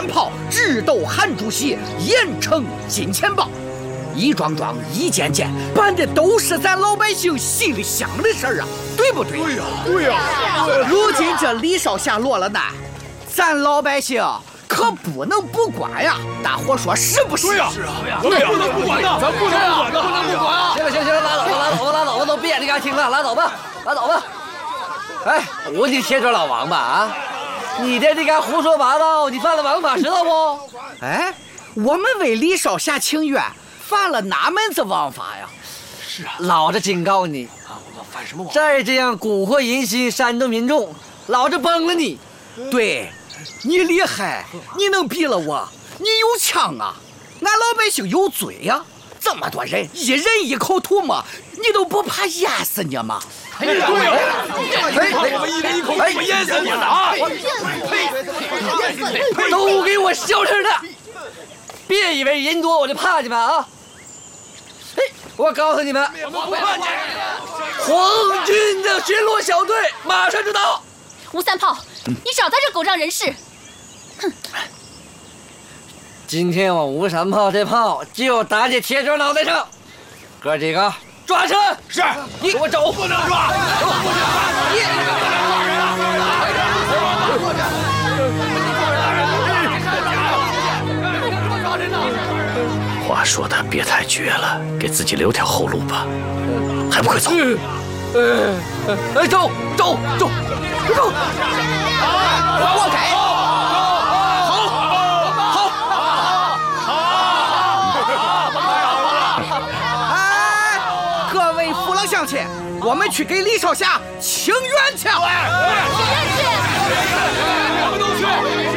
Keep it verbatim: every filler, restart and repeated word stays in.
炮智斗韩主席，严惩金钱豹。一桩桩一件件办的都是咱老百姓心里想的事儿啊，对不对？ 对呀，对呀。 如今这李少侠落了难，咱老百姓可不能不管呀！大伙说是不是？ 对呀，是啊，对呀，不能不管的，咱不能不管的，不能不管啊！ 行了行了，拉倒吧，拉倒吧，拉倒吧，都别你敢听了，拉倒吧，拉倒吧。哎，我的铁柱老王八啊，你这你敢胡说八道，你犯了王法，知道不？ 哎，我们为李少侠请愿。犯了哪门子王法呀？ 是啊，老子警告你啊！我犯什么王？ 再这样蛊惑人心、煽动民众，老子崩了你！ 对，你厉害，你能比了我？你有枪啊！俺老百姓有罪呀！这么多人，一人一口吐沫，你都不怕淹死你吗？ 哎，对呀！我们一人一口吐沫淹死你啊！ 呸！都给我消停的！别以为人多我就怕你们啊！嘿，我告诉你们，皇军的巡逻小队马上就到。 吴三炮，你少在这狗仗人势！哼！ 今天我吴三炮这炮就要打你铁柱脑袋上，哥几个抓车！ 是， 你给我走！ 不能抓！ 走！ 话说的别太绝了，给自己留条后路吧。还不快走！ 嗯，哎，走走走走！ 活该！好，好，好！哎，各位父老乡亲，我们去给李少侠请愿去！ 请愿去！ 我们都去！